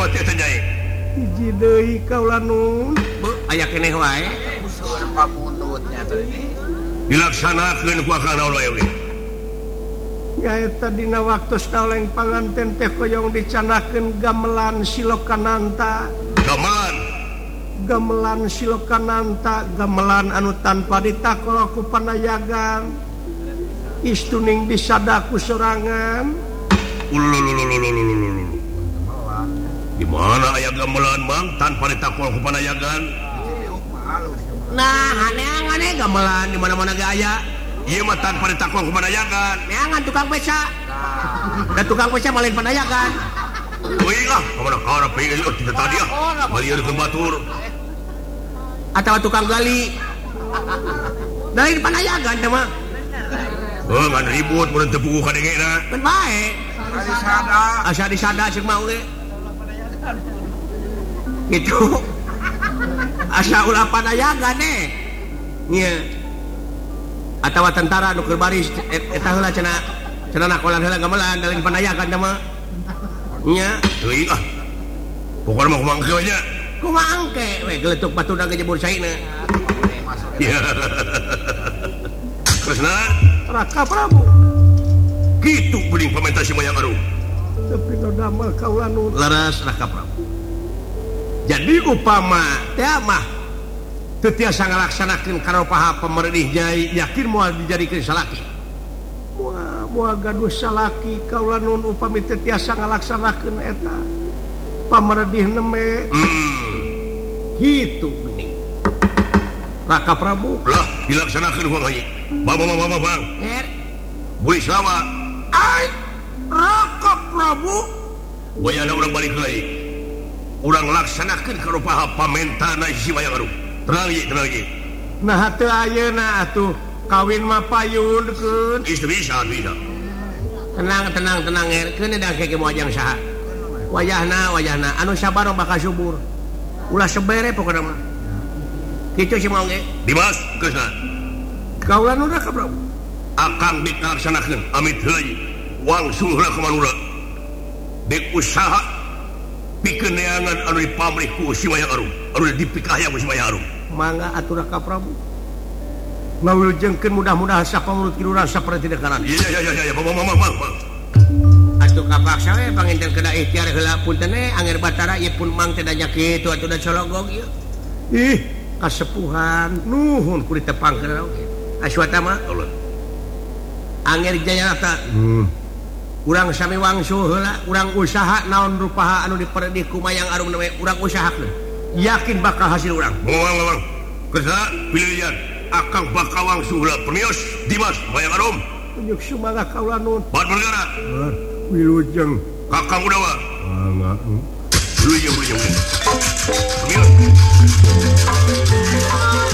Dina waktu staleng panganten teh koyong dicanakeun gamelan silokananta. Gamelan silokananta, gamelan anu tanpa ditakol ku panayagan. Istuning disadaku sorangan. Di mana aya gamelan Mang tanpa ditakol ku panayagan? Nah, aneh gamelan di mana-mana gaya. Ieu mah tanpa ditakol ku panayagan. Neangan tukang beca. Da tukang beca malin panayagan. Euy lah, kamana karep ieu kita tadi ah. Balieur ke batur. Atawa tukang gali. Lain panayagan teh mah. Ngan ribut mun teu puguh ka dengena. Kan bae. Asa disada ceuk mah we. Gitu. Asa ulah panayagan Nya. Atawa tentara nu keur baris eta heula cenah nakolan heula gamelan daling panayagan teh mah. Nya. Euy ah. Pokona mah kumaha engke nya. Kumaha engke we geletuk batuna ge jebur saina. Terusna Raka Prabu. Kitu bening pamentasi Mayang Arum. Tapi nu damel kaula nu laras Raka Prabu. Jadi upama teh mah teu tiasa ngalaksanakeun karopaha pamerintah Nyai yakin moal dijadikeun salaki. Moal gaduh salaki kaula nun upami teu tiasa ngalaksanakeun eta pamerintah neme. Gitu bening. Raka Prabu lah dilaksanakeun ku Nyai. Bang. Buli selama. Ai Raka Prabu. Wayana urang balik deui. Urang laksanakeun karopaha pamentana si Mayang Arum. Tenang ye. Nah teu ayeuna atuh kawin mah payunkeun. Bisa. Tenang keun da keke moajang saha. Wayahna anu sabar bakal subur. Ulah sebere pokona mah. Kitu si Maung ge. Dimas geusna. Kaula nu Raka Prabu. Akang dilaksanakeun amit heula wangsul heula ka manura. Dek usaha pikeun neangan anu dipamrih ku si Mayang Arum. Anu dipikahaya ku si Mayang Arum. Mangga atuh Raka Prabu. Ngawilujengkeun mudah-mudahan sapangulut kiluran saperti dekanan. Iya, Bang. Atuh kapaksa we panginten kada ikhtiar heula punten anger batara ieu pun mang teh danya kitu atuh da cologog ieu. Ih, kasepuhan nuhun ku ditepangkeun oge. Aswata mah anger jayata. Urang sami wangsul heula, urang usaha naon rupaha anu diperedih ku Mayang Arum we urang usahakeun. Yakin bakal hasil urang. Bang. Keusna pilihan akang bakal wangsul heula permios Dimas Mayang Arum. Tunjuk sumangga kaula nun. Bat bergara. Wilujeng Kakang Udawa. Mangga. Wilujeng. Permios.